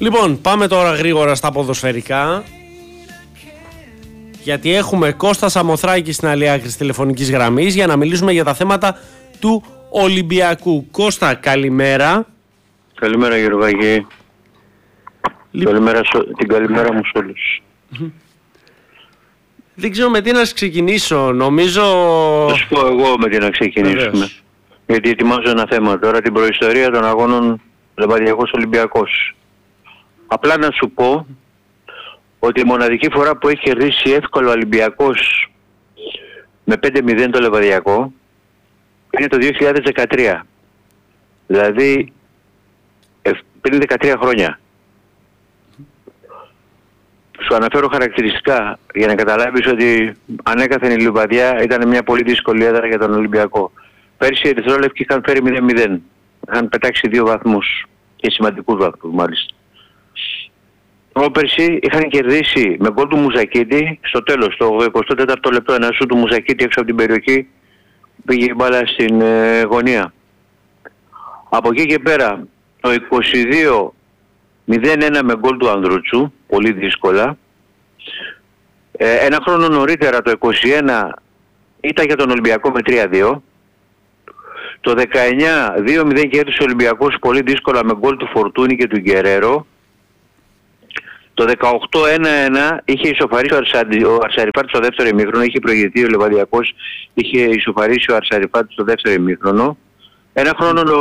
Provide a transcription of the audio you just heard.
Λοιπόν, πάμε τώρα γρήγορα στα ποδοσφαιρικά. Γιατί έχουμε Κώστα Σαμοθράκη στην άλλη άκρη της τηλεφωνικής γραμμής για να μιλήσουμε για τα θέματα του Ολυμπιακού. Κώστα, καλημέρα. Καλημέρα Γεωργάκη. Την καλημέρα μου σε όλους. Δεν ξέρω με τι να ξεκινήσω, νομίζω... Θα σου πω εγώ με τι να ξεκινήσουμε. Βεβαίως. Γιατί ετοιμάζω ένα θέμα τώρα, την προϊστορία των αγώνων Λεβαδιακός Ολυμπιακός. Απλά να σου πω ότι η μοναδική φορά που έχει κερδίσει εύκολο ο Ολυμπιακός με 5-0 το Λεβαδιακό είναι το 2013. Δηλαδή πριν 13 χρόνια. Σου αναφέρω χαρακτηριστικά για να καταλάβεις ότι ανέκαθεν η Λιβαδιά ήταν μια πολύ δύσκολη έδρα για τον Ολυμπιακό. Πέρσι οι Ερυθρόλευκοι είχαν φέρει 0-0. Είχαν πετάξει 2 βαθμούς και σημαντικούς βαθμούς μάλιστα. Πέρσι είχαν κερδίσει με γκολ του Μουζακίτη στο τέλος, το 24ο λεπτό, ένα σου του Μουζακίτη έξω από την περιοχή, πήγε η μπάλα στην γωνία. Από εκεί και πέρα το 22-0-1 με γκολ του Ανδρούτσου, πολύ δύσκολα. Ένα χρόνο νωρίτερα το 21 ήταν για τον Ολυμπιακό με 3-2. Το 19 2-0 κέρδισε ο Ολυμπιακός πολύ δύσκολα με γκολ του Φορτούνη και του Γκερέρο. Το 18-1-1 είχε ισοφαρίσει ο Αρσαριφάτης στο δεύτερο ημίχρονο, είχε προηγηθεί ο Λεβαδιακός, είχε ισοφαρίσει ο Αρσαριφάτης στο δεύτερο ημίχρονο. Ένα χρόνο